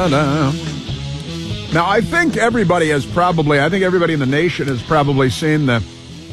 Da-da-da. Now, I think everybody in the nation has probably seen the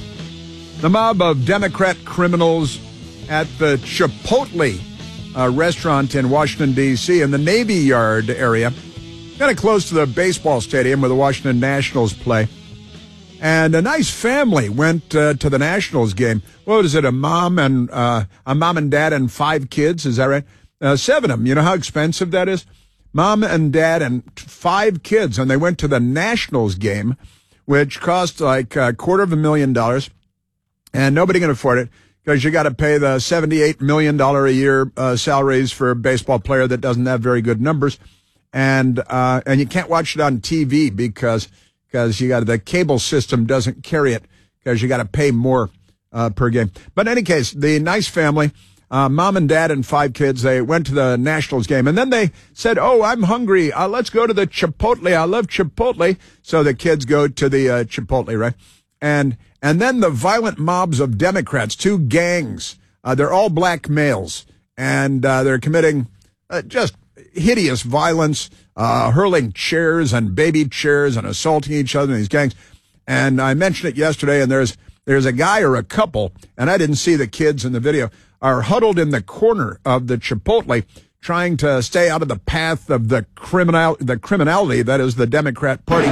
mob of Democrat criminals at the Chipotle restaurant in Washington, D.C., in the Navy Yard area, kind of close to the baseball stadium where the Washington Nationals play. And a nice family went to the Nationals game. What is it, a mom and dad and 5 kids? Is that right? 7 of them. You know how expensive that is? Mom and dad and 5 kids, and they went to the Nationals game, which cost like $250,000, and nobody can afford it because you got to pay the $78 million a year salaries for a baseball player that doesn't have very good numbers, and you can't watch it on TV because the cable system doesn't carry it because you got to pay more per game. But in any case, the nice family. Mom and dad and 5 kids, they went to the Nationals game. And then they said, oh, I'm hungry. Let's go to the Chipotle. I love Chipotle. So the kids go to the Chipotle, right? And then the violent mobs of Democrats, 2 gangs, they're all black males. And they're committing just hideous violence, hurling chairs and baby chairs and assaulting each other in these gangs. And I mentioned it yesterday, and there's a guy or a couple, and I didn't see the kids in the video, are huddled in the corner of the Chipotle trying to stay out of the path of the criminality that is the Democrat Party.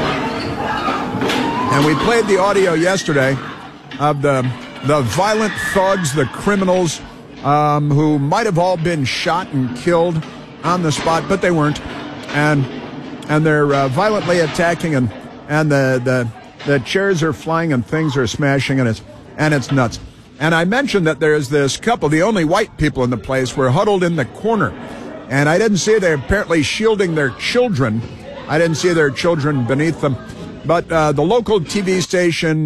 And we played the audio yesterday of the violent thugs, the criminals, who might have all been shot and killed on the spot, but they weren't. And they're violently attacking, and the chairs are flying and things are smashing, and it's nuts. And I mentioned that there's this couple, the only white people in the place, were huddled in the corner. And I didn't see they're apparently shielding their children. I didn't see their children beneath them. But the local TV station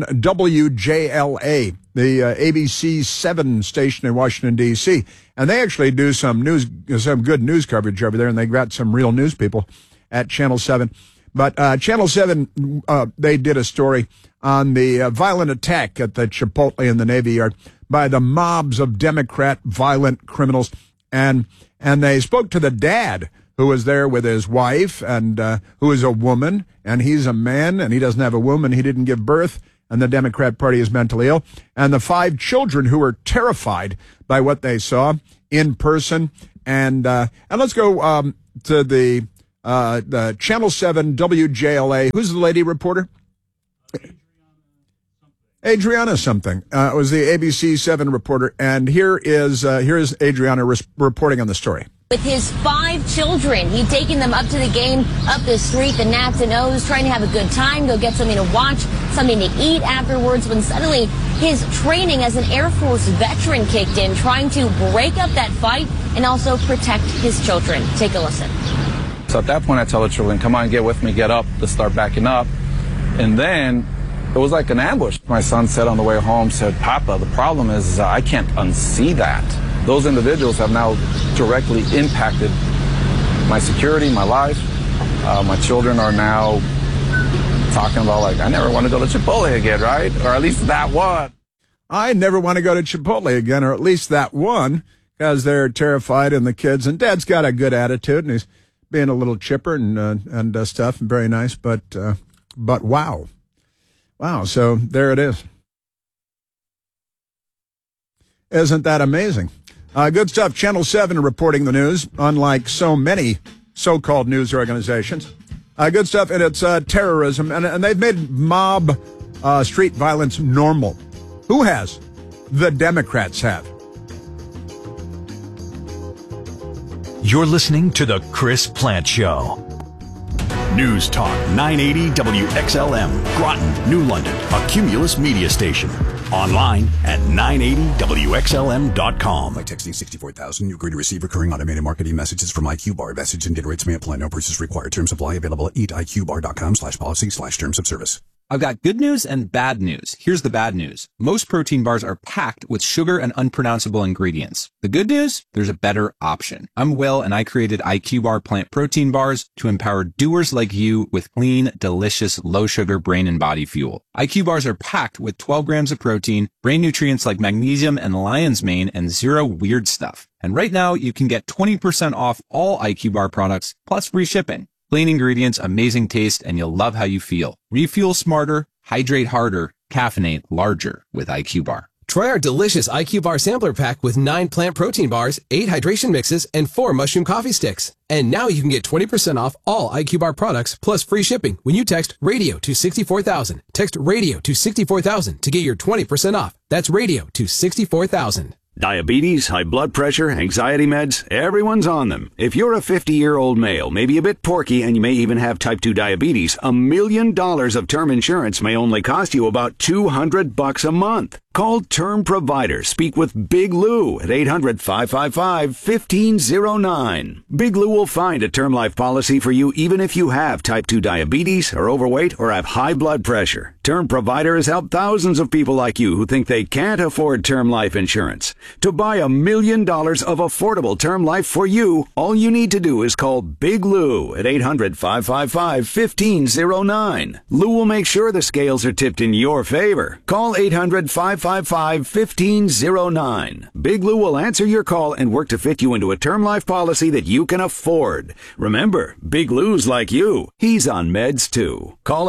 WJLA, the ABC 7 station in Washington, D.C., and they actually do some good news coverage over there, and they got some real news people at Channel 7. But Channel 7, they did a story on the violent attack at the Chipotle in the Navy Yard by the mobs of Democrat violent criminals. And they spoke to the dad, who was there with his wife, and who is a woman, and he's a man, and he doesn't have a woman. He didn't give birth, and the Democrat Party is mentally ill. And the 5 children who were terrified by what they saw in person. And let's go to the Channel 7 WJLA. Who's the lady reporter? Adriana something was the ABC 7 reporter, and here's Adriana reporting on the story. With his 5 children, he'd taken them up to the game, up the street, the Nats and O's, trying to have a good time, go get something to watch, something to eat afterwards, when suddenly his training as an Air Force veteran kicked in, trying to break up that fight and also protect his children. Take a listen. So at that point, I tell the children, come on, get with me, get up, let's start backing up. And then it was like an ambush. My son said on the way home, Papa, the problem is I can't unsee that. Those individuals have now directly impacted my security, my life. My children are now talking about, like, I never want to go to Chipotle again, right? Or at least that one. I never want to go to Chipotle again, or at least that one, because they're terrified, and the kids. And Dad's got a good attitude, and he's being a little chipper and stuff, and very nice. But wow. Wow, so there it is. Isn't that amazing? Good stuff. Channel 7 reporting the news, unlike so many so-called news organizations. Good stuff, and it's terrorism, and they've made mob street violence normal. Who has? The Democrats have. You're listening to The Chris Plant Show. News Talk 980 WXLM, Groton, New London, a Cumulus media station. Online at 980WXLM.com. By texting 64,000, you agree to receive recurring automated marketing messages from IQ Bar. Message and data rates may apply. No purchase required. Terms apply. Available at eatiqbar.com/policy/terms of service. I've got good news and bad news. Here's the bad news. Most protein bars are packed with sugar and unpronounceable ingredients. The good news? There's a better option. I'm Will, and I created IQ Bar plant protein bars to empower doers like you with clean, delicious, low-sugar brain and body fuel. IQ bars are packed with 12 grams of protein, brain nutrients like magnesium and lion's mane, and zero weird stuff. And right now, you can get 20% off all IQ Bar products, plus free shipping. Clean ingredients, amazing taste, and you'll love how you feel. Refuel smarter, hydrate harder, caffeinate larger with IQ Bar. Try our delicious IQ Bar sampler pack with 9 plant protein bars, 8 hydration mixes, and 4 mushroom coffee sticks. And now you can get 20% off all IQ Bar products plus free shipping when you text RADIO to 64,000. Text RADIO to 64,000 to get your 20% off. That's RADIO to 64,000. Diabetes, high blood pressure, anxiety meds, everyone's on them. If you're a 50-year-old male, maybe a bit porky, and you may even have type 2 diabetes, $1 million of term insurance may only cost you about $200 a month. Call Term Provider. Speak with Big Lou at 800-555-1509. Big Lou will find a term life policy for you even if you have type 2 diabetes, are overweight, or have high blood pressure. Term Provider has helped thousands of people like you who think they can't afford term life insurance. To buy $1 million of affordable term life for you, all you need to do is call Big Lou at 800-555-1509. Lou will make sure the scales are tipped in your favor. Call 800-555-1509. Big Lou will answer your call and work to fit you into a term life policy that you can afford. Remember, Big Lou's like you. He's on meds too. Call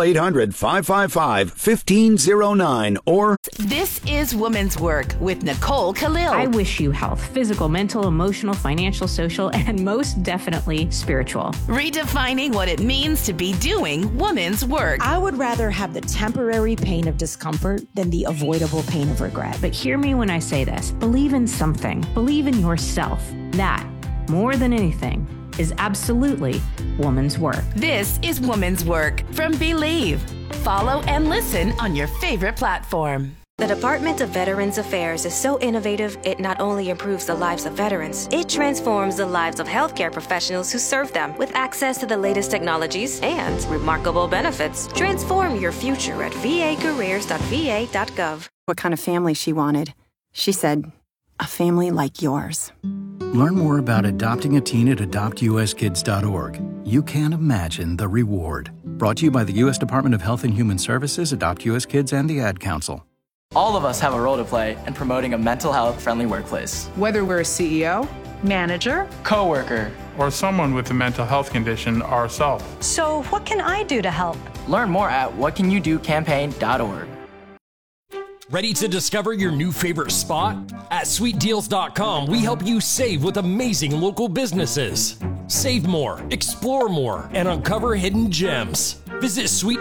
800-555-1509 or... This is Woman's Work with Nicole Khalil. I wish you health, physical, mental, emotional, financial, social, and most definitely spiritual. Redefining what it means to be doing woman's work. I would rather have the temporary pain of discomfort than the avoidable pain of regret. But hear me when I say this. Believe in something. Believe in yourself. That, more than anything, is absolutely woman's work. This is Woman's Work from Believe. Follow and listen on your favorite platform. The Department of Veterans Affairs is so innovative, it not only improves the lives of veterans, it transforms the lives of healthcare professionals who serve them with access to the latest technologies and remarkable benefits. Transform your future at vacareers.va.gov. What kind of family she wanted. She said, a family like yours. Learn more about adopting a teen at adoptuskids.org. You can't imagine the reward. Brought to you by the U.S. Department of Health and Human Services, Adopt U.S. Kids, and the Ad Council. All of us have a role to play in promoting a mental health-friendly workplace. Whether we're a CEO, manager, coworker, or someone with a mental health condition ourselves. So what can I do to help? Learn more at whatcanyoudocampaign.org. Ready to discover your new favorite spot? At sweetdeals.com, we help you save with amazing local businesses. Save more, explore more, and uncover hidden gems. Visit Sweet